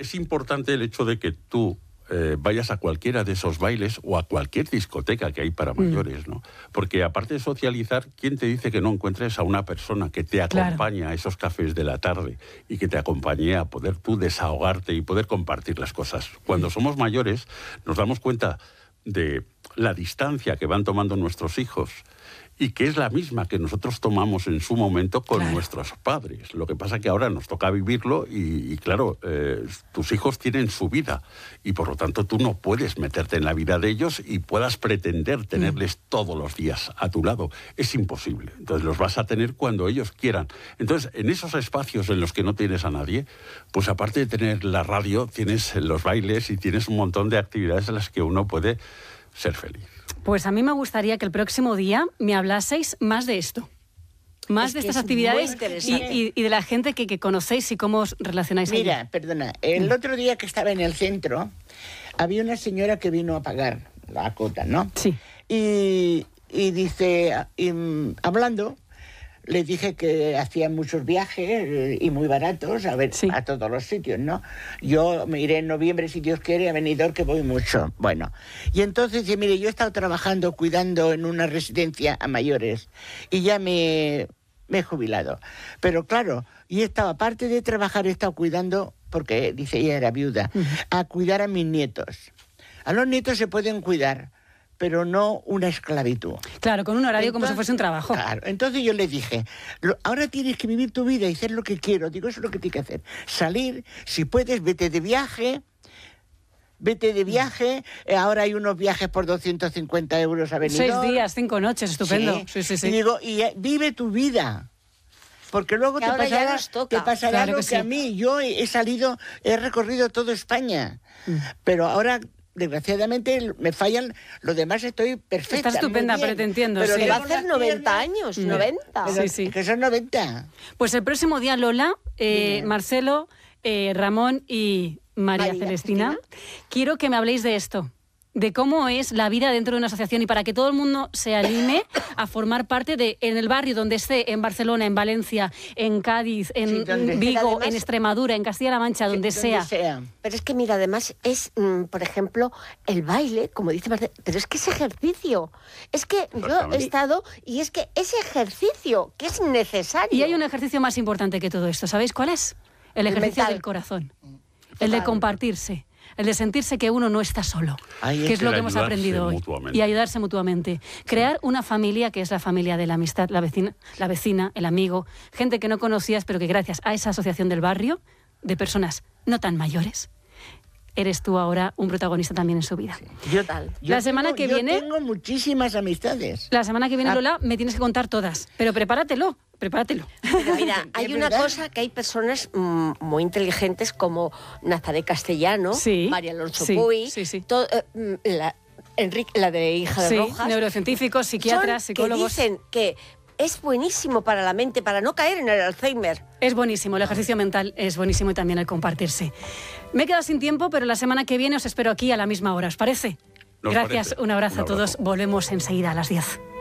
es importante el hecho de que tú vayas a cualquiera de esos bailes o a cualquier discoteca que hay para mayores, ¿no? Porque aparte de socializar, ¿quién te dice que no encuentres a una persona que te acompañe a esos cafés de la tarde y que te acompañe a poder tú desahogarte y poder compartir las cosas? Cuando somos mayores nos damos cuenta de la distancia que van tomando nuestros hijos y que es la misma que nosotros tomamos en su momento con nuestros padres. Lo que pasa es que ahora nos toca vivirlo y claro, tus hijos tienen su vida y por lo tanto tú no puedes meterte en la vida de ellos y puedas pretender tenerles todos los días a tu lado. Es imposible. Entonces los vas a tener cuando ellos quieran. Entonces, en esos espacios en los que no tienes a nadie, pues aparte de tener la radio, tienes los bailes y tienes un montón de actividades en las que uno puede ser feliz. Pues a mí me gustaría que el próximo día me hablaseis más de esto. Más de estas actividades y de la gente que conocéis y cómo os relacionáis. Mira, allí. Perdona, el otro día que estaba en el centro, había una señora que vino a pagar la cuota, ¿no? Sí. Y dice, hablando, le dije que hacía muchos viajes y muy baratos a todos los sitios, ¿no? Yo me iré en noviembre, si Dios quiere, a Benidorm, que voy mucho. Bueno, y entonces dice, mire, yo he estado trabajando, cuidando en una residencia a mayores y ya me he jubilado. Pero claro, y estaba, aparte de trabajar, he estado cuidando, porque dice ella era viuda, a cuidar a mis nietos. A los nietos se pueden cuidar, pero no una esclavitud. Claro, con un horario como si fuese un trabajo. Claro, entonces yo le dije, ahora tienes que vivir tu vida y hacer lo que quiero. Digo, eso es lo que tienes que hacer. Salir, si puedes, vete de viaje. Ahora hay unos viajes por 250 euros a Benidorm. 6 días, 5 noches, estupendo. Sí. Y digo, vive tu vida. Porque luego te pasará lo que a mí. Yo he recorrido toda España. Pero ahora, desgraciadamente, me fallan. Lo demás estoy perfecta. Está estupenda, pero te entiendo. Pero le va a hacer 90 años, 90. Sí. Que son 90. Pues el próximo día, Lola, Marcelo, Ramón y María Celestina, quiero que me habléis de esto. De cómo es la vida dentro de una asociación y para que todo el mundo se anime a formar parte en el barrio donde esté, en Barcelona, en Valencia, en Cádiz, en Vigo, además, en Extremadura, en Castilla-La Mancha, donde sea. Pero es que mira, además es, por ejemplo, el baile, como dice Marcelo, pero es que es ejercicio. Es que yo he estado y es que es ejercicio, que es necesario. Y hay un ejercicio más importante que todo esto, ¿sabéis cuál es? El ejercicio del corazón. El de compartirse. El de sentirse que uno no está solo, que es lo que hemos aprendido hoy. Y ayudarse mutuamente. Crear una familia que es la familia de la amistad, la vecina, el amigo, gente que no conocías, pero que gracias a esa asociación del barrio, de personas no tan mayores, eres tú ahora un protagonista también en su vida. Yo tengo muchísimas amistades. La semana que viene, Lola, me tienes que contar todas, pero prepáratelo. Pero mira, hay una cosa, que hay personas muy inteligentes como Nazaret Castellano, María Alonso Puy, la de Hija de Rojas, neurocientíficos, psiquiatras, psicólogos, que dicen que es buenísimo para la mente, para no caer en el Alzheimer. Es buenísimo, el ejercicio mental es buenísimo y también el compartirse. Me he quedado sin tiempo, pero la semana que viene os espero aquí a la misma hora, ¿os parece? Gracias, un abrazo a todos. Volvemos enseguida a las 10.